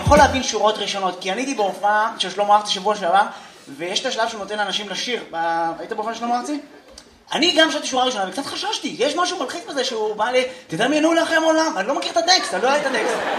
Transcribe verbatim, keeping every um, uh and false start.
יכול להבין שורות ראשונות, כי אני הייתי בהופעה של שלמה ארצי שבוע שעבר, ויש את השלב שהוא נותן לאנשים לשיר. היית בהופעה של שלמה ארצי? אני גם שרתי שורה ראשונה, וקצת חששתי. יש משהו מלחיץ בזה שהוא בא לי, תדמיינו לכם עולם. אני לא מכיר את הטקסט, אני לא יודע את הטקסט.